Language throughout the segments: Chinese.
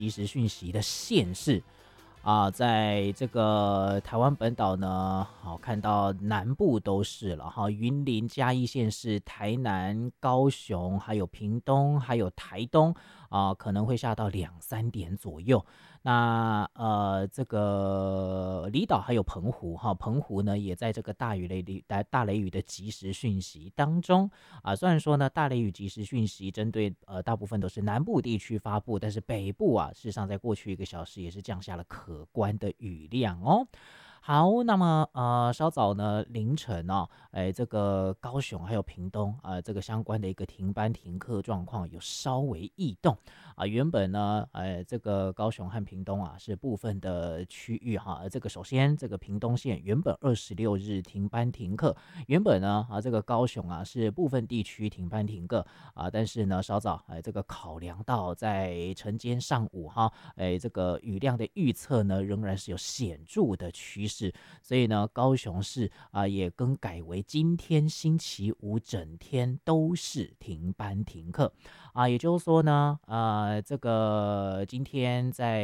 即时讯息的县市在这个台湾本岛呢，好看到南部都是了哈，云林、嘉义县市、台南、高雄，还有屏东，还有台东可能会下到2、3点左右。那这个离岛还有澎湖哈，澎湖呢也在这个大雷雨的即时讯息当中虽然说呢大雷雨即时讯息针对大部分都是南部地区发布，但是北部事实上在过去1个小时也是降下了可观的雨量哦。好，那么稍早呢凌晨这个高雄还有屏东这个相关的一个停班停课状况有稍微异动原本呢这个高雄和屏东是部分的区域这个首先这个屏东县原本26日停班停课，原本呢这个高雄是部分地区停班停课但是呢稍早这个考量到在晨间上午这个雨量的预测呢仍然是有显著的趋势，所以呢高雄市也更改为今天星期五整天都是停班停课也就是说呢这个今天在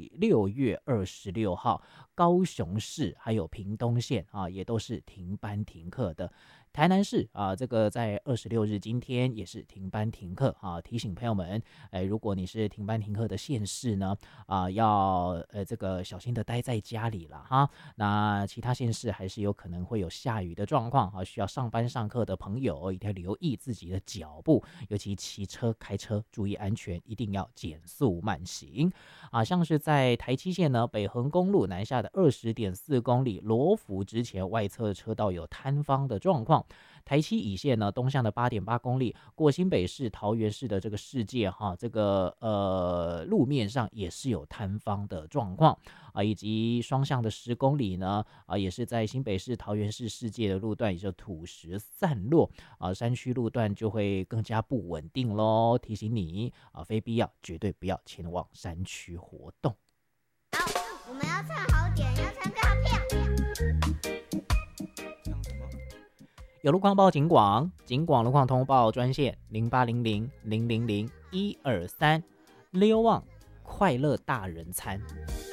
6月26号高雄市还有屏东县也都是停班停课的。台南市这个在26日今天也是停班停课提醒朋友们如果你是停班停课的县市呢要这个小心的待在家里了哈。那其他县市还是有可能会有下雨的状况需要上班上课的朋友一定要留意自己的脚步，尤其骑车开车注意安全，一定要减速慢行像是在台七线呢北横公路南下的20.4公里罗浮之前外侧车道有坍方的状况，台七乙线呢东向的8.8公里过新北市桃园市的这个世界这个路面上也是有坍方的状况以及双向的10公里呢也是在新北市桃园市世界的路段也就土石散落山区路段就会更加不稳定咯，提醒你非必要绝对不要前往山区活动。 好，我们要唱好点，要唱歌好票。 有路况报警广路况通报专线0800000123，Leo Wang快乐大人餐。